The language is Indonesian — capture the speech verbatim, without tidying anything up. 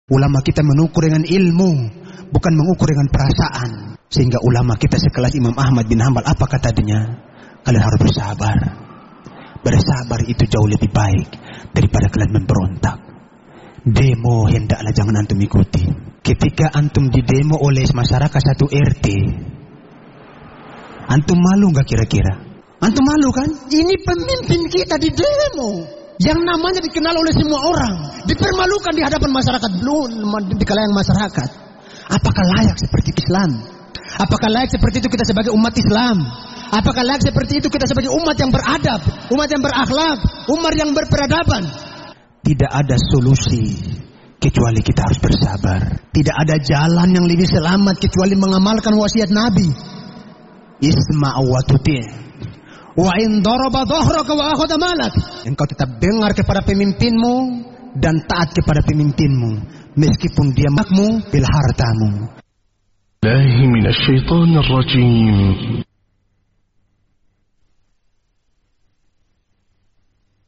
Ulama kita mengukur dengan ilmu, bukan mengukur dengan perasaan. Sehingga ulama kita sekelas Imam Ahmad bin Hanbal, apa kata dia? Kalian harus bersabar. Bersabar itu jauh lebih baik daripada kalian memberontak. Demo hendaklah jangan antum ikuti. Ketika antum didemo oleh masyarakat satu R T, antum malu gak kira-kira? Antum malu kan? Ini pemimpin kita didemo, yang namanya dikenal oleh semua orang, dipermalukan di hadapan masyarakat, belum di kalangan masyarakat. Apakah layak seperti Islam? Apakah layak seperti itu kita sebagai umat Islam? Apakah layak seperti itu kita sebagai umat yang beradab, umat yang berakhlak, umat yang berperadaban? Tidak ada solusi kecuali kita harus bersabar. Tidak ada jalan yang lebih selamat kecuali mengamalkan wasiat Nabi. Isma' wa tuti'. Wa in daraba dhahraka wa akhadha malak. Engkau tetap dengar kepada pemimpinmu dan taat kepada pemimpinmu meskipun dia makmu bil hartamu. Billahi minasy syaithanir rajim.